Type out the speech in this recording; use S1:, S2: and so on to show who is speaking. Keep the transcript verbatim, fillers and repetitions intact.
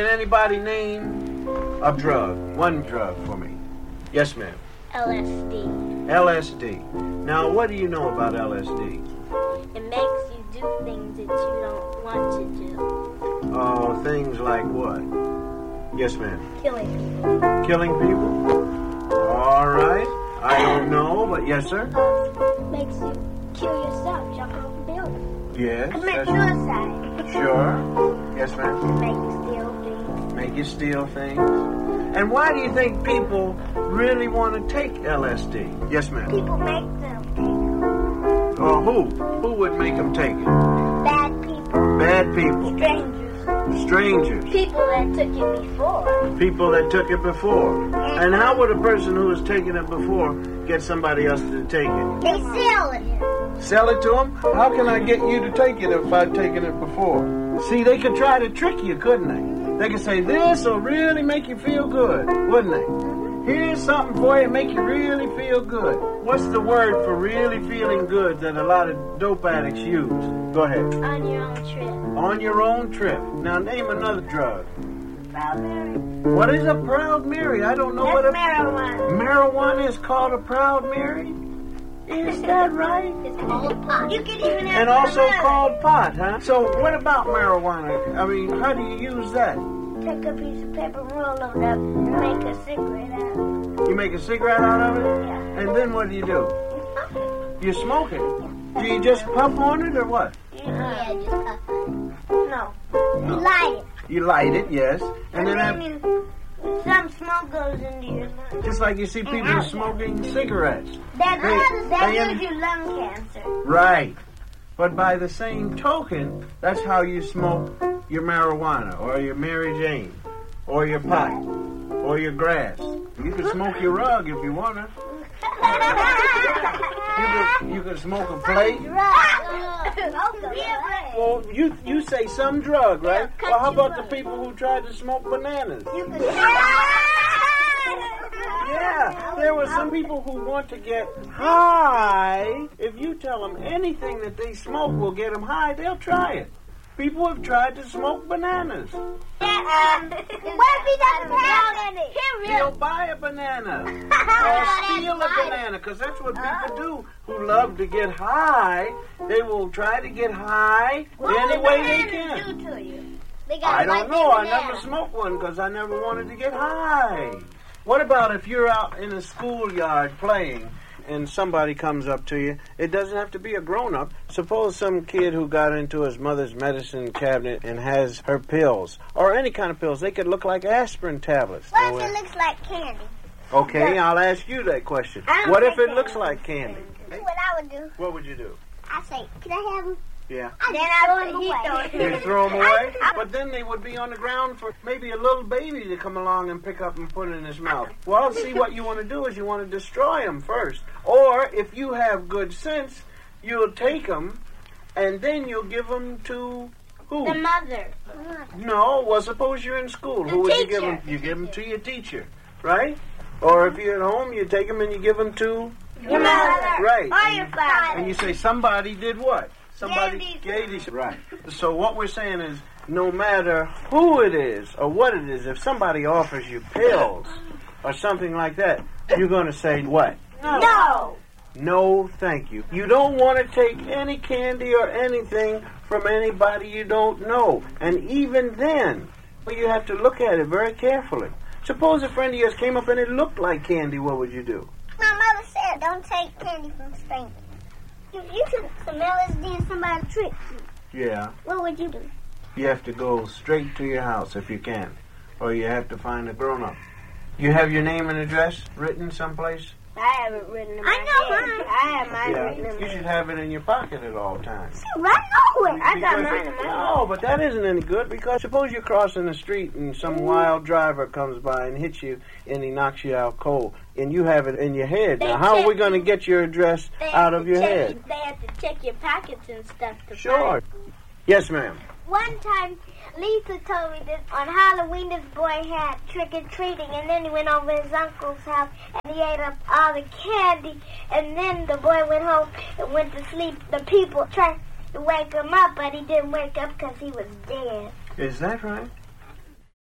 S1: Can anybody name a drug? One drug for me. Yes, ma'am.
S2: L S D.
S1: L S D. Now, what do you know about L S D?
S2: It makes you do things that you don't want to do.
S1: Oh, things like what? Yes, ma'am.
S2: Killing people.
S1: Killing people? All right. I don't know, but yes, sir.
S2: Um, makes you kill yourself, jump off a building.
S1: Yes.
S2: Commit
S1: that's-
S2: suicide.
S1: Sure. Yes, ma'am.
S2: Make you steal things.
S1: Make you steal things. And why do you think people really want to take L S D? Yes, ma'am.
S2: People make them take it.
S1: Or who? Who would make them take it?
S2: Bad people.
S1: Bad people.
S2: Strangers.
S1: Strangers.
S2: People that took it before.
S1: People that took it before. And how would a person who has taken it before get somebody else to take it?
S2: They sell it.
S1: Sell it to them? How can I get you to take it if I've taken it before? See, they could try to trick you, couldn't they? They could say, this will really make you feel good, wouldn't they? Here's something for you to make you really feel good. What's the word for really feeling good that a lot of dope addicts use? Go ahead.
S2: On your own trip.
S1: On your own trip. Now name another drug.
S2: Proud Mary.
S1: What is a Proud Mary? I don't know
S2: That's
S1: what a...
S2: marijuana.
S1: Marijuana is called a Proud Mary? Is that right?
S2: It's called pot. You can even have
S1: And also
S2: banana.
S1: called pot, huh? So what about marijuana? I mean, how do you use that?
S2: Take a piece of paper, roll it up, and make a cigarette out of it.
S1: You make a cigarette out of it?
S2: Yeah.
S1: And then what do you do? You smoke it. Do you just puff on it or what?
S2: Yeah, just puff on it. No. You light it.
S1: You light it, yes. And
S2: And
S1: then
S2: then
S1: that,
S2: you, some smoke goes into your lungs.
S1: just like you see people smoking cigarettes.
S2: That,
S1: They-
S2: that
S1: they-
S2: gives you lung cancer.
S1: Right. But by the same token, that's how you smoke your marijuana or your Mary Jane or your pot or your grass. You can smoke your rug if you want to. You can, you can smoke a plate. Well, you you say some drug, right?
S2: Yeah,
S1: Well, how about the
S2: country
S1: people who tried to smoke bananas?
S2: You can
S1: Yeah, there were some people who want to get high. If you tell them anything that they smoke will get them high, they'll try it. People have tried to smoke bananas.
S2: What if he doesn't have any?
S1: They'll buy a banana or steal a banana, because that's what people do who love to get high. They will try to get high any way they can.
S2: Do to you?
S1: I don't know. I never smoked one because I never wanted to get high. What about if you're out in a schoolyard playing and somebody comes up to you? It doesn't have to be a grown-up. Suppose some kid who got into his mother's medicine cabinet and has her pills, or any kind of pills. They could look like aspirin tablets.
S2: What if it looks like candy?
S1: Okay, I'll ask you that question.
S2: I don't
S1: What if
S2: think
S1: it
S2: that
S1: looks
S2: is
S1: like candy?
S2: This is what I would do.
S1: What would you do?
S2: I say, can I have them?
S1: Yeah.
S2: Then I throw them away.
S1: You throw them away? But then they would be on the ground for maybe a little baby to come along and pick up and put in his mouth. Well, see, what you want to do is you want to destroy them first. Or, if you have good sense, you'll take them and then you'll give them to who?
S2: The mother.
S1: No, well, suppose you're in school.
S2: The
S1: Who would you give
S2: teacher.
S1: them? You give them to your teacher, right? Or if you're at home, you take them and you give them to...
S2: Your mother.
S1: Right.
S2: Or your father.
S1: And you say, somebody did what? Somebody
S2: Gave
S1: gave
S2: these-
S1: these. Right. So what we're saying is, no matter who it is or what it is, if somebody offers you pills or something like that, you're going to say what?
S2: No.
S1: No, thank you. You don't want to take any candy or anything from anybody you don't know. And even then, you have to look at it very carefully. Suppose a friend of yours came up and it looked like candy, what would you do?
S2: My mother said, don't take candy from strangers. If you took some L S D and somebody tricked you,
S1: Yeah.
S2: what would you do?
S1: You have to go straight to your house if you can. Or you have to find a grown-up. You have your name and address written someplace?
S2: I have it written in my I know head. Mine. I have mine
S1: Yeah.
S2: written in
S1: You
S2: my
S1: should have it in your pocket at all times.
S2: See, right nowhere. I got
S1: Because
S2: mine in
S1: it-
S2: my
S1: No, but that isn't any good, because suppose you're crossing the street and some wild driver comes by and hits you and he knocks you out cold, and you have it in your head.
S2: They
S1: Now, how are
S2: check
S1: we going to
S2: you.
S1: get your address
S2: They
S1: out
S2: have
S1: of
S2: to
S1: your
S2: check
S1: head?
S2: you- They have to check your pockets and stuff to
S1: Sure.
S2: find.
S1: Yes, ma'am.
S2: One time, Lisa told me that on Halloween this boy had trick-or-treating, and then he went over to his uncle's house and he ate up all the candy, and then the boy went home and went to sleep. The people tried to wake him up, but he didn't wake up because he was dead.
S1: Is that right?